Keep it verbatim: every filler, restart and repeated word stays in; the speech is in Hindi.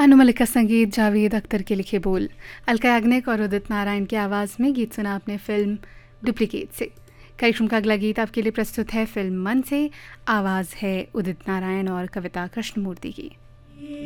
अनु मलिक का संगीत, जावेद अख्तर के लिखे बोल, अलका याग्निक और उदित नारायण की आवाज़ में गीत सुना आपने फिल्म डुप्लीकेट से। कार्यक्रम का अगला गीत आपके लिए प्रस्तुत है फिल्म मन से। आवाज़ है उदित नारायण और कविता कृष्णमूर्ति की।